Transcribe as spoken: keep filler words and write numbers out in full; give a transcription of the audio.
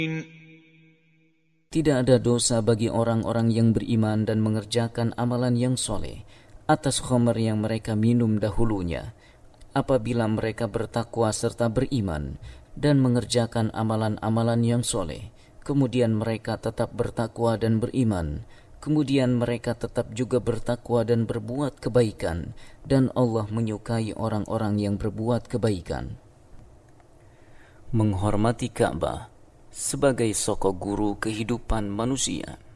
Tidak ada dosa bagi orang-orang yang beriman dan mengerjakan amalan yang soleh atas khamr yang mereka minum dahulunya, apabila mereka bertakwa serta beriman dan mengerjakan amalan-amalan yang soleh, kemudian mereka tetap bertakwa dan beriman, kemudian mereka tetap juga bertakwa dan berbuat kebaikan, dan Allah menyukai orang-orang yang berbuat kebaikan. Menghormati Ka'bah sebagai sokok guru kehidupan manusia.